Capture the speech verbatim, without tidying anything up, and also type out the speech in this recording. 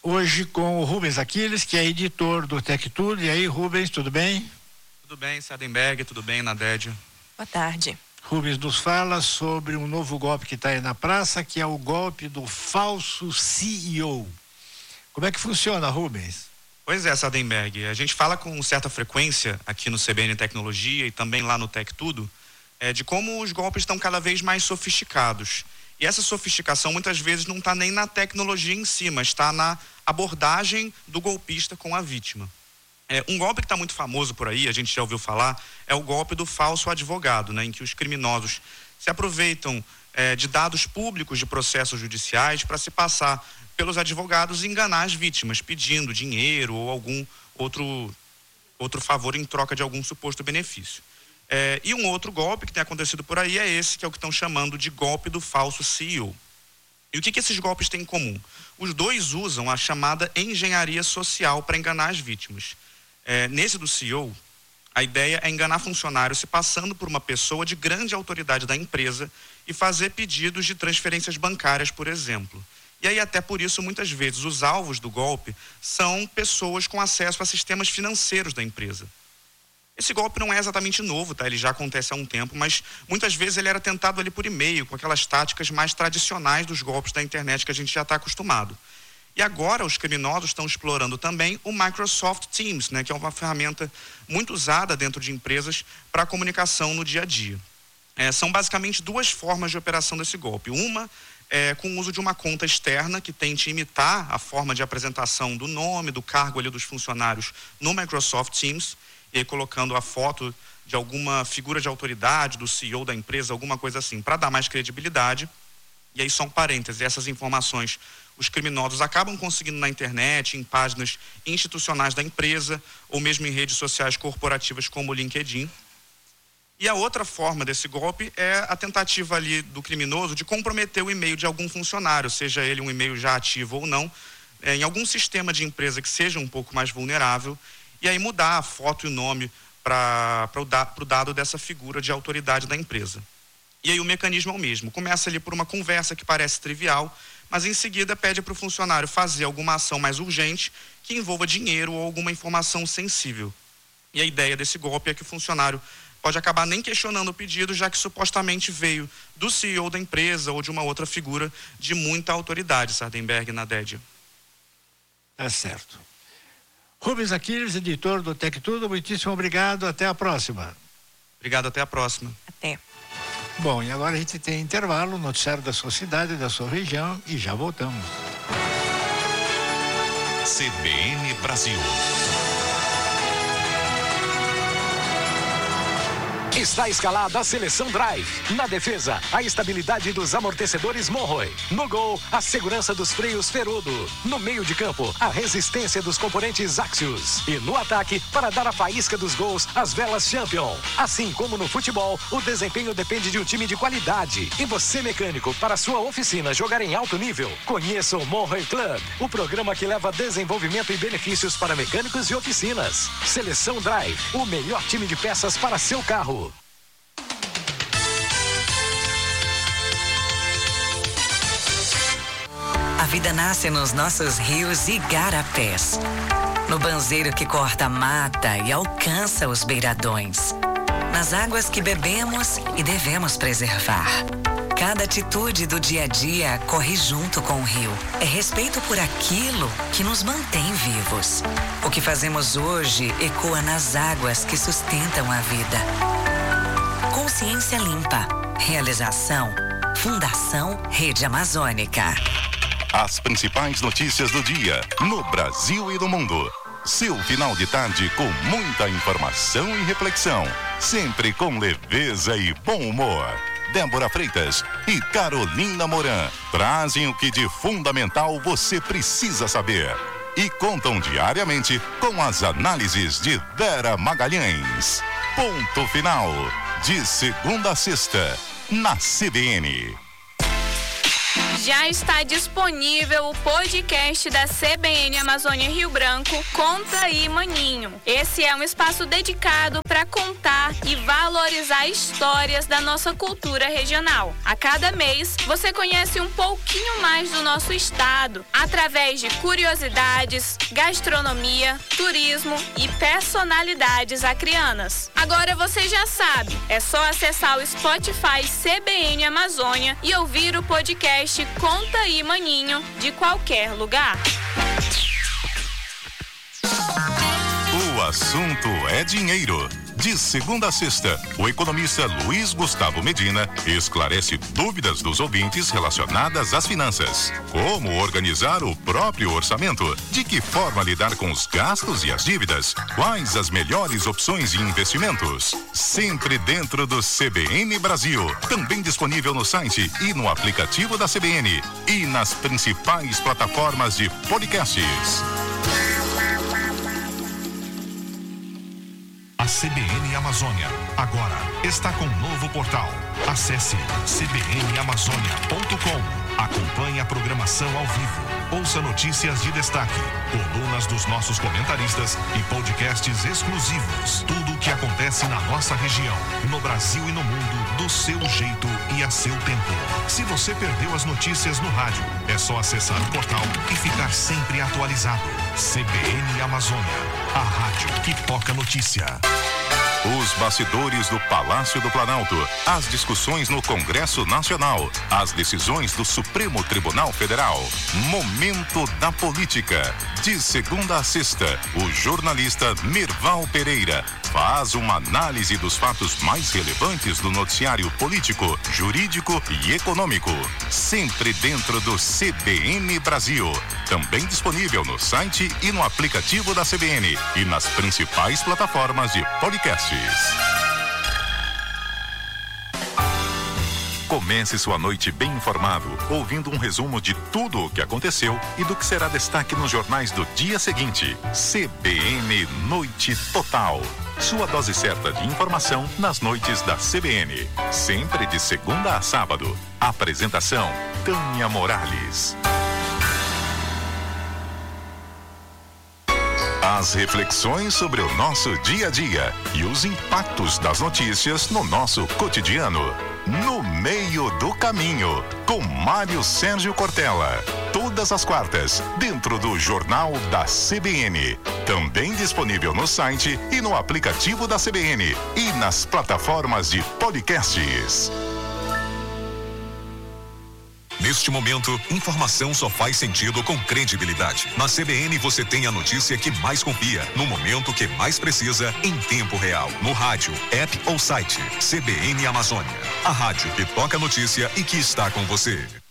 hoje com o Rubens Aquiles, que é editor do Tech Tudo. E aí, Rubens, tudo bem? Tudo bem, Sardenberg, tudo bem, Nadédia? Boa tarde. Rubens nos fala sobre um novo golpe que está aí na praça, que é o golpe do falso C E O. Como é que funciona, Rubens? Pois é, Sardenberg, a gente fala com certa frequência aqui no C B N Tecnologia e também lá no Tech Tudo, é, de como os golpes estão cada vez mais sofisticados. E essa sofisticação muitas vezes não está nem na tecnologia em si, mas está na abordagem do golpista com a vítima. É, um golpe que está muito famoso por aí, a gente já ouviu falar, é o golpe do falso advogado, né, em que os criminosos se aproveitam é, de dados públicos de processos judiciais para se passar pelos advogados e enganar as vítimas, pedindo dinheiro ou algum outro, outro favor em troca de algum suposto benefício. É, e um outro golpe que tem acontecido por aí é esse, que é o que estão chamando de golpe do falso C E O. E o que, que esses golpes têm em comum? Os dois usam a chamada engenharia social para enganar as vítimas. É, nesse do C E O, a ideia é enganar funcionários se passando por uma pessoa de grande autoridade da empresa e fazer pedidos de transferências bancárias, por exemplo. E aí, até por isso, muitas vezes, os alvos do golpe são pessoas com acesso a sistemas financeiros da empresa. Esse golpe não é exatamente novo, tá? Ele já acontece há um tempo, mas muitas vezes ele era tentado ali por e-mail, com aquelas táticas mais tradicionais dos golpes da internet que a gente já está acostumado. E agora os criminosos estão explorando também o Microsoft Teams, né? Que é uma ferramenta muito usada dentro de empresas para comunicação no dia a dia. É, são basicamente duas formas de operação desse golpe. Uma é com o uso de uma conta externa que tente imitar a forma de apresentação do nome, do cargo ali dos funcionários no Microsoft Teams, e aí colocando a foto de alguma figura de autoridade, do C E O da empresa, alguma coisa assim, para dar mais credibilidade. E aí só um parêntese, essas informações os criminosos acabam conseguindo na internet, em páginas institucionais da empresa, ou mesmo em redes sociais corporativas como o LinkedIn. E a outra forma desse golpe é a tentativa ali do criminoso de comprometer o e-mail de algum funcionário, seja ele um e-mail já ativo ou não, é, em algum sistema de empresa que seja um pouco mais vulnerável, e aí mudar a foto e o nome para o dado dessa figura de autoridade da empresa. E aí o mecanismo é o mesmo, começa ali por uma conversa que parece trivial, mas em seguida pede para o funcionário fazer alguma ação mais urgente que envolva dinheiro ou alguma informação sensível. E a ideia desse golpe é que o funcionário pode acabar nem questionando o pedido, já que supostamente veio do C E O da empresa ou de uma outra figura de muita autoridade, Sardenberg e Nadédia. Tá certo. Rubens Aquiles, editor do Tech Tudo, muitíssimo obrigado, até a próxima. Obrigado, até a próxima. Até. Bom, e agora a gente tem intervalo, noticiário da sua cidade, da sua região, e já voltamos. C B N Brasil. Está escalada a seleção Drive. Na defesa, a estabilidade dos amortecedores Monroe. No gol, a segurança dos freios Ferodo. No meio de campo, a resistência dos componentes Axios. E no ataque, para dar a faísca dos gols, as velas Champion. Assim como no futebol, o desempenho depende de um time de qualidade. E você, mecânico, para sua oficina jogar em alto nível, conheça o Monroe Club, o programa que leva desenvolvimento e benefícios para mecânicos e oficinas. Seleção Drive, o melhor time de peças para seu carro. A vida nasce nos nossos rios e igarapés. No banzeiro que corta a mata e alcança os beiradões. Nas águas que bebemos e devemos preservar. Cada atitude do dia a dia corre junto com o rio. É respeito por aquilo que nos mantém vivos. O que fazemos hoje ecoa nas águas que sustentam a vida. Consciência Limpa. Realização Fundação Rede Amazônica. As principais notícias do dia, no Brasil e no mundo. Seu final de tarde com muita informação e reflexão. Sempre com leveza e bom humor. Débora Freitas e Carolina Moran trazem o que de fundamental você precisa saber. E contam diariamente com as análises de Vera Magalhães. Ponto final. De segunda a sexta, na C B N. Já está disponível o podcast da C B N Amazônia Rio Branco, Conta aí, Maninho. Esse é um espaço dedicado para contar e valorizar histórias da nossa cultura regional. A cada mês, você conhece um pouquinho mais do nosso estado, através de curiosidades, gastronomia, turismo e personalidades acrianas. Agora você já sabe, é só acessar o Spotify C B N Amazônia e ouvir o podcast Conta aí, Maninho, de qualquer lugar. O assunto é dinheiro. De segunda a sexta, o economista Luiz Gustavo Medina esclarece dúvidas dos ouvintes relacionadas às finanças. Como organizar o próprio orçamento? De que forma lidar com os gastos e as dívidas? Quais as melhores opções de investimentos? Sempre dentro do C B N Brasil. Também disponível no site e no aplicativo da C B N. E nas principais plataformas de podcasts. A C B N Amazônia agora está com um novo portal. Acesse c b n amazônia ponto com. Acompanhe a programação ao vivo. Ouça notícias de destaque, colunas dos nossos comentaristas e podcasts exclusivos. Tudo o que acontece na nossa região, no Brasil e no mundo, do seu jeito e a seu tempo. Se você perdeu as notícias no rádio, é só acessar o portal e ficar sempre atualizado. C B N Amazônia, a rádio que toca notícia. Os bastidores do Palácio do Planalto, as discussões no Congresso Nacional, as decisões do Supremo Tribunal Federal. Momento da Política. De segunda a sexta, o jornalista Mirval Pereira faz uma análise dos fatos mais relevantes do noticiário político, jurídico e econômico. Sempre dentro do C B N Brasil. Também disponível no site e no aplicativo da C B N e nas principais plataformas de podcasts. Comece sua noite bem informado, ouvindo um resumo de tudo o que aconteceu e do que será destaque nos jornais do dia seguinte. C B N Noite Total. Sua dose certa de informação nas noites da C B N. Sempre de segunda a sábado. Apresentação: Tânia Morales. As reflexões sobre o nosso dia a dia e os impactos das notícias no nosso cotidiano. No Meio do Caminho, com Mário Sérgio Cortella. Todas as quartas, dentro do Jornal da C B N. Também disponível no site e no aplicativo da C B N e nas plataformas de podcasts. Neste momento, informação só faz sentido com credibilidade. Na C B N você tem a notícia que mais confia, no momento que mais precisa, em tempo real. No rádio, app ou site. C B N Amazônia. A rádio que toca notícia e que está com você.